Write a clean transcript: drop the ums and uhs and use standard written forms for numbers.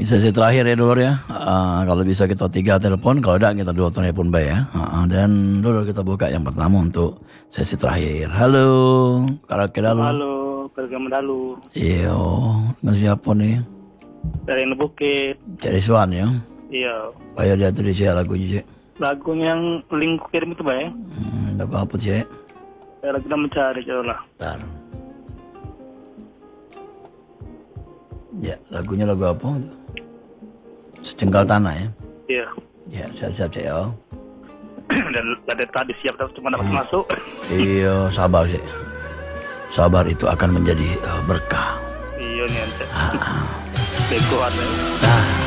Sesi terakhir ya Dulur ya. Kalau bisa kita 3 telepon, kalau tidak kita 2 telepon baik ya. Dan Dulur kita buka yang pertama untuk sesi terakhir. Halo, Karakedalu. Halo, Karakedalu. Iya, dengan siapa nih? Dari Bukit. Cik Rizwan ya? Iya. Ayo dia tuh Cik lagunya Cik. Lagunya yang link kirim itu Bay. Lagu apa Cik? Saya lagi mencari coba. Bentar. Ya, lagunya lagu apa? Secengkal tanah ya? Iya. Ya, siap-siap Cik ya. Dan dari tadi siap cuma dapat masuk. Iya, sabar Cik. Sabar itu akan menjadi berkah. Iya nih ente. Begoan.